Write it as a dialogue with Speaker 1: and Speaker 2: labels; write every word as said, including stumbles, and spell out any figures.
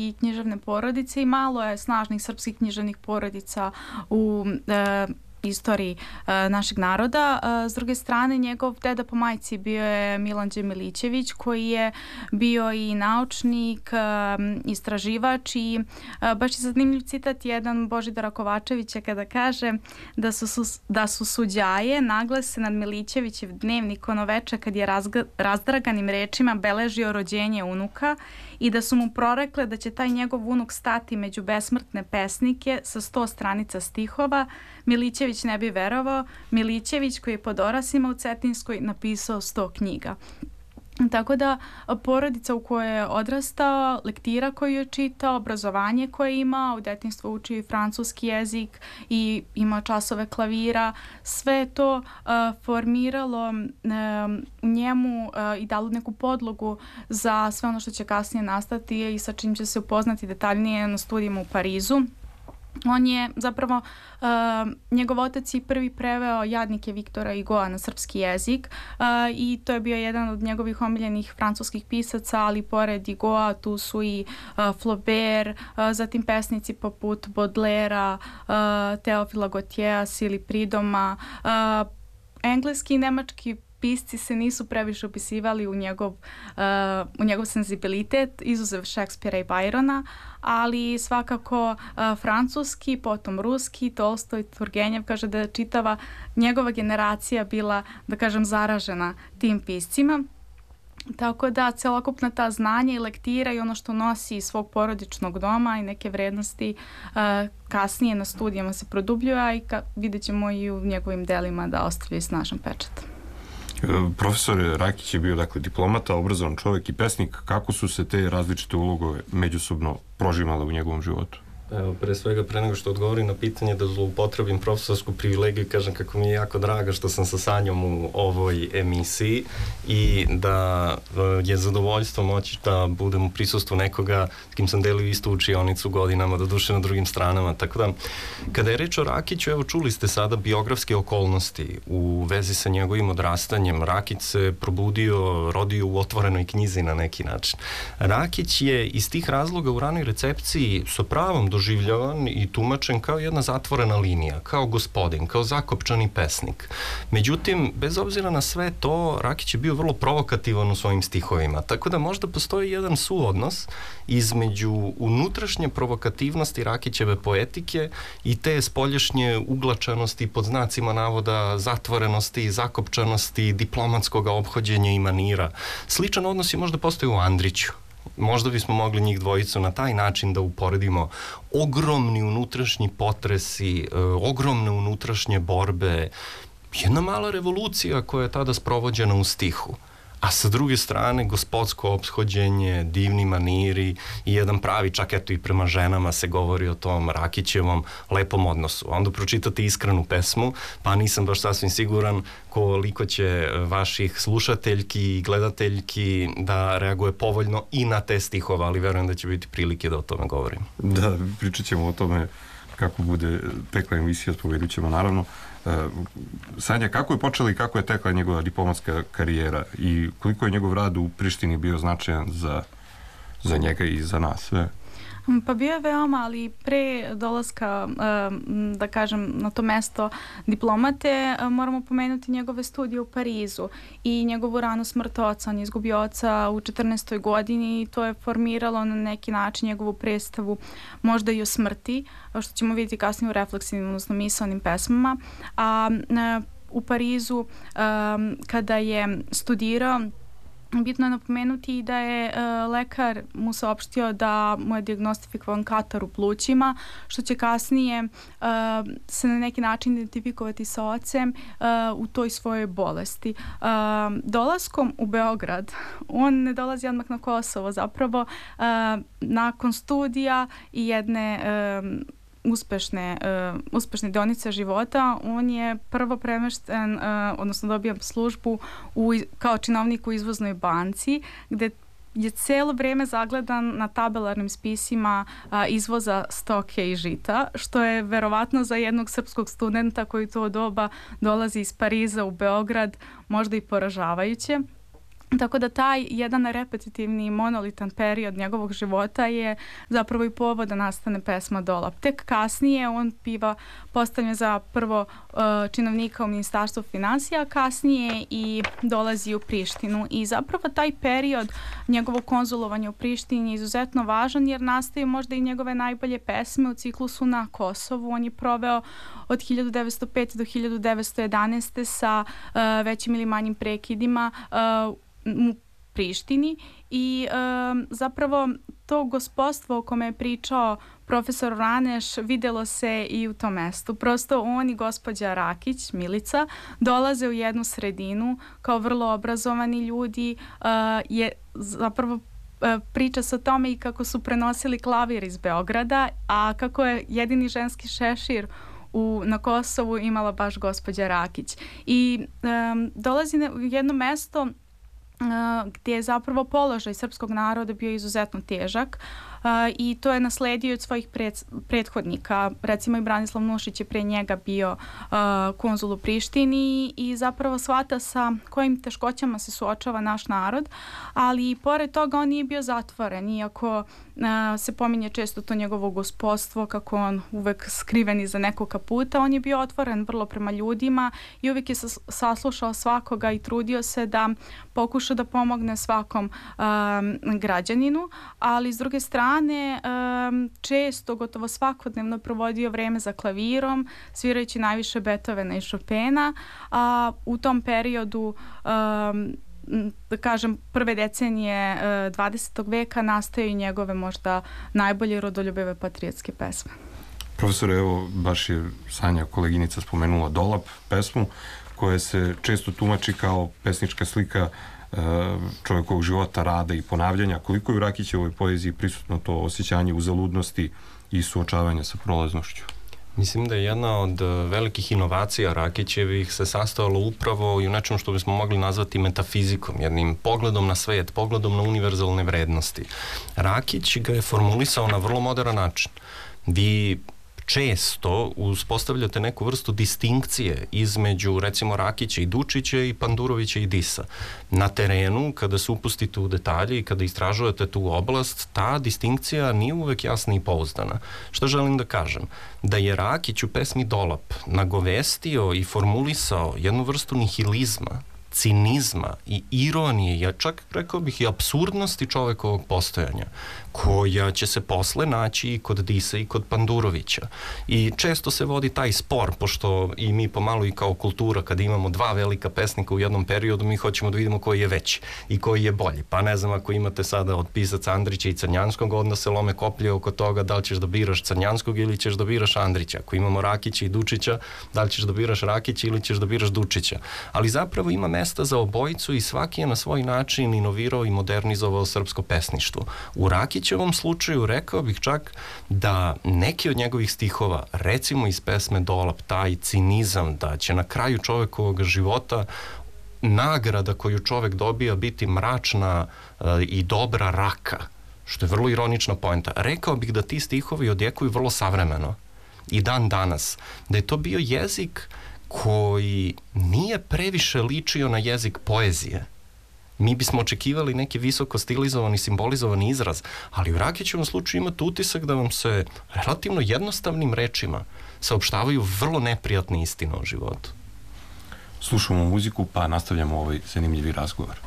Speaker 1: i književne porodice i malo je snažnih srpskih književnih porodica u e, istoriji e, našeg naroda. E, s druge strane, njegov deda po majci bio je Milan Milićević, koji je bio i naučnik, e, istraživač i e, baš je zanimljiv citat jedan Božidara Kovačevića kada kaže da su, su, da su suđaje naglase nad Milićevićev dnevnik ono veče kad je razga, razdraganim rečima beležio rođenje unuka i da su mu prorekle da će taj njegov unuk stati među besmrtne pesnike sa sto stranica stihova. Milićević ne bi verovao, Milićević koji je pod orasima u Cetinskoj napisao sto knjiga. Tako da porodica u kojoj je odrastao, lektira koju je čitao, obrazovanje koje je imao, u detinjstvu učio i francuski jezik i imao časove klavira, sve to uh, formiralo um, u njemu uh, i dalo neku podlogu za sve ono što će kasnije nastati i sa čim će se upoznati detaljnije na studijima u Parizu. On je zapravo, uh, njegov otac je prvi preveo Jadnike Viktora Hugoa na srpski jezik uh, i to je bio jedan od njegovih omiljenih francuskih pisaca, ali pored Hugoa tu su i uh, Flaubert, uh, zatim pesnici poput Baudelaira, uh, Teofila Gautiera, Sili Pridoma, uh, engleski i nemački pisci se nisu previše upisivali u njegov, uh, u njegov senzibilitet, izuzev Šekspira i Byrona, ali svakako uh, francuski, potom ruski, Tolstoj, Turgenjev, kaže da je čitava njegova generacija bila, da kažem, zaražena tim piscima. Tako da celokupna ta znanja i lektira i ono što nosi iz svog porodičnog doma i neke vrednosti uh, kasnije na studijama se produbljuje, a i ka, vidjet ćemo i u njegovim delima da ostavlja snažan pečat.
Speaker 2: Profesor Rakić je bio, dakle, diplomata, obrazovan čovjek i pesnik. Kako su se te različite ulogove međusobno prožimale u njegovom životu?
Speaker 3: Evo, pre svega, pre nego što odgovorim na pitanje da zloupotrebim profesorsku privilegiju, kažem kako mi je jako draga što sam sa Sanjom u ovoj emisiji i da je zadovoljstvo moći da budem u prisustvu nekoga s kim sam delio istu učionicu godinama, doduše na drugim stranama. Tako da, kada je reč o Rakiću, evo, čuli ste sada biografske okolnosti u vezi sa njegovim odrastanjem. Rakić se probudio, rodio u otvorenoj knjizi na neki način. Rakić je iz tih razloga u ranoj recepciji sa pravom doživljavan i tumačen kao jedna zatvorena linija, kao gospodin, kao zakopčani pesnik. Međutim, bez obzira na sve to, Rakić je bio vrlo provokativan u svojim stihovima, tako da možda postoji jedan suodnos između unutrašnje provokativnosti Rakićeve poetike i te spoljašnje uglačanosti, pod znacima navoda zatvorenosti, zakopčanosti, diplomatskog ophođenja i manira. Sličan odnos je možda postoji u Andriću. Možda bismo mogli njih dvojicu na taj način da uporedimo. Ogromni unutrašnji potresi, e, ogromne unutrašnje borbe, jedna mala revolucija koja je tada sprovođena u stihu. A sa druge strane, gospodsko opshođenje, divni maniri i jedan pravi, čak eto i prema ženama se govori o tom Rakićevom lepom odnosu. Onda pročitate iskrenu pesmu, pa nisam baš sasvim siguran koliko će vaših slušateljki i gledateljki da reaguje povoljno i na te stihove, ali verujem da će biti prilike da o tome govorim.
Speaker 2: Da, pričat ćemo o tome kako bude tekla emisija, spovedut ćemo naravno. Uh, Sanja, kako je počela i kako je tekla njegova diplomatska karijera i koliko je njegov rad u Prištini bio značajan za, za njega i za nas sve?
Speaker 1: Pa bio je veoma, ali pre dolaska, da kažem, na to mesto diplomate, moramo pomenuti njegove studije u Parizu i njegovu ranu smrt oca. On je izgubio oca u četrnaestoj godini i to je formiralo na neki način njegovu predstavu možda i o smrti, što ćemo vidjeti kasnije u refleksivnim, odnosno misaonim pesmama. A u Parizu, kada je studirao, bitno je napomenuti da je uh, lekar mu saopštio da mu je dijagnostifikovan katar u plućima, što će kasnije uh, se na neki način identifikovati sa ocem uh, u toj svojoj bolesti. Uh, dolaskom u Beograd, on ne dolazi odmah na Kosovo, zapravo uh, nakon studija i jedne uh, uspešne, uh, uspešne deonice života, on je prvo premešten, uh, odnosno dobio službu u, kao činovnik u izvoznoj banci, gde je celo vreme zagledan na tabelarnim spisima a, izvoza stoke i žita, što je verovatno za jednog srpskog studenta koji to doba dolazi iz Pariza u Beograd možda i poražavajuće. Tako da taj jedan repetitivni monolitan period njegovog života je zapravo i povod da nastane pesma Dolap. Tek kasnije on biva postavljen za prvo uh, činovnika u Ministarstvu finansija, kasnije i dolazi u Prištinu. I zapravo taj period njegovog konzulovanja u Prištini je izuzetno važan jer nastaju možda i njegove najbolje pesme u ciklusu na Kosovu. On je proveo od hiljadu devetsto pete do hiljadu devetsto jedanaeste sa uh, većim ili manjim prekidima uh, u Prištini i um, zapravo to gospodstvo o kome je pričao profesor Raneš videlo se i u tom mestu. Prosto on i gospođa Rakić, Milica, dolaze u jednu sredinu kao vrlo obrazovani ljudi, uh, je zapravo uh, priča se o tome i kako su prenosili klavir iz Beograda, a kako je jedini ženski šešir U, na Kosovu imala baš gospođa Rakić. I um, dolazi u jedno mesto uh, gdje je zapravo položaj srpskog naroda bio izuzetno težak uh, i to je nasledio od svojih pred, prethodnika. Recimo i Branislav Nušić je pre njega bio uh, konzul u Prištini i zapravo shvata sa kojim teškoćama se suočava naš narod, ali i pored toga on nije bio zatvoren, iako Uh, se pominje često to njegovo gospodstvo, kako on uvek skriven iza nekog kaputa. On je bio otvoren vrlo prema ljudima i uvek je sas- saslušao svakoga i trudio se da pokuša da pomogne svakom um, građaninu, ali s druge strane um, često, gotovo svakodnevno provodio vreme za klavirom, svirajući najviše Beethovena i Chopina, a u tom periodu um, da kažem, prve decenije dvadesetog veka nastaju njegove možda najbolje rodoljubive patriotske pesme.
Speaker 2: Profesore, evo, baš je Sanja, koleginica, spomenula Dolap, pesmu koja se često tumači kao pesnička slika čovjekovog života, rada i ponavljanja. Koliko je u Rakićevoj poeziji prisutno to osjećanje uzaludnosti i suočavanja sa prolaznošću?
Speaker 3: Mislim da je jedna od velikih inovacija Rakićevih se sastojala upravo i u nečem što bismo mogli nazvati metafizikom, jednim pogledom na svet, pogledom na univerzalne vrednosti. Rakić ga je formulisao na vrlo modern način. Vi često uspostavljate neku vrstu distinkcije između, recimo, Rakića i Dučića i Pandurovića i Disa. Na terenu, kada se upustite u detalje i kada istražujete tu oblast, ta distinkcija nije uvek jasna i pouzdana. Što želim da kažem? Da je Rakić u pesmi Dolap nagovestio i formulisao jednu vrstu nihilizma, cinizma i ironije, ja čak rekao bih i apsurdnosti čovekovog postojanja, koja će se posle naći i kod Disa i kod Pandurovića. I često se vodi taj spor, pošto i mi pomalo i kao kultura, kada imamo dva velika pesnika u jednom periodu, mi hoćemo da vidimo koji je veći i koji je bolji. Pa ne znam, ako imate sada od pisaca Andrića i Crnjanskog, onda se lome koplje oko toga da li ćeš da biraš Crnjanskog ili ćeš da biraš Andrića. Ako imamo Rakića i Dučića, da li ćeš da biraš Rakića ili ćeš da biraš Dučića. Ali zapravo ima mesta za obojicu i svaki je na svoj način inovirao i modernizovao srpsko pesništvo. U Rakićevom slučaju rekao bih čak da neki od njegovih stihova, recimo iz pesme Dolap, taj cinizam da će na kraju čovekovog života nagrada koju čovek dobija biti mračna uh, i dobra raka, što je vrlo ironična poenta. Rekao bih da ti stihovi odjekuju vrlo savremeno i dan danas, da je to bio jezik koji nije previše ličio na jezik poezije. Mi bismo očekivali neki visoko stilizovani, simbolizovani izraz, ali u Rakićevom slučaju imate utisak da vam se relativno jednostavnim rečima saopštavaju vrlo neprijatne istine o životu.
Speaker 2: Slušamo muziku pa nastavljamo ovaj zanimljivi razgovor.